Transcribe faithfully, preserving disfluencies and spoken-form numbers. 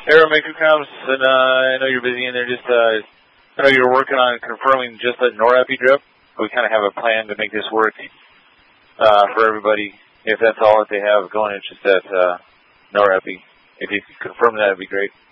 Aeromaker comes, and uh, I know you're busy in there. Just, uh, I know you're working on confirming just that NORAPI drip. We kind of have a plan to make this work uh, for everybody. If that's all that they have going, it's just that uh, NORAPI. If you could confirm that, it'd be great.